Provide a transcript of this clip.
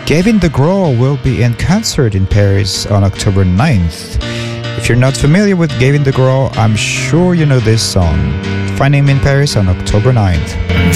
Gavin DeGraw will be in concert in Paris on October 9th. If you're not familiar with Gavin DeGraw, I'm sure you know this song. Find him in Paris on October 9th.